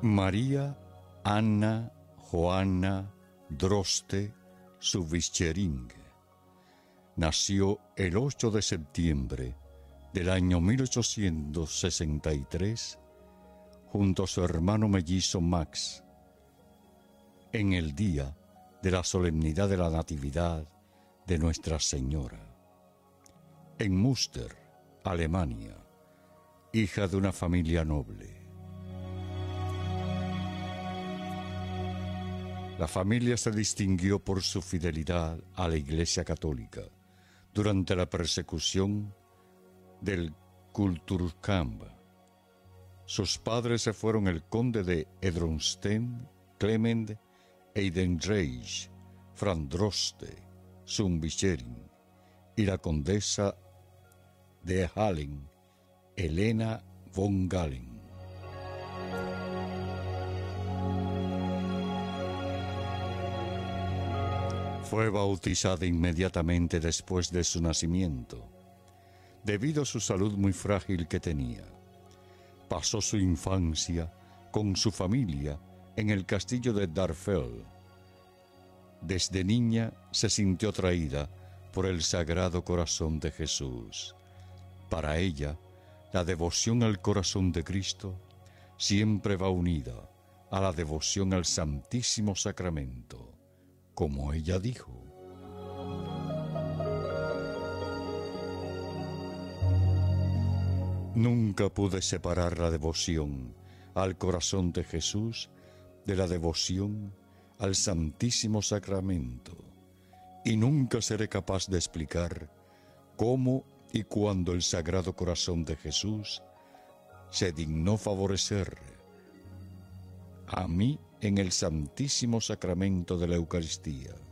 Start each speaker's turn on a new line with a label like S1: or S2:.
S1: María Anna Johanna Droste Subischering nació el 8 de septiembre del año 1863 junto a su hermano mellizo Max, en el día de la solemnidad de la Natividad de Nuestra Señora, en Münster, Alemania, hija de una familia noble. La familia se distinguió por su fidelidad a la Iglesia Católica durante la persecución del Kulturkampf. Sus padres fueron el conde de Edronstein, Clement Heidenreich Franz Droste Subischering, y la condesa de Hallen, Helena von Galen. Fue bautizada inmediatamente después de su nacimiento, debido a su salud muy frágil que tenía. Pasó su infancia con su familia en el castillo de Darfeld. Desde niña se sintió atraída por el Sagrado Corazón de Jesús. Para ella, la devoción al corazón de Cristo siempre va unida a la devoción al Santísimo Sacramento, como ella dijo. Nunca pude separar la devoción al corazón de Jesús de la devoción al Santísimo Sacramento, y nunca seré capaz de explicar cómo y cuándo el Sagrado Corazón de Jesús se dignó favorecer a mí en el Santísimo Sacramento de la Eucaristía.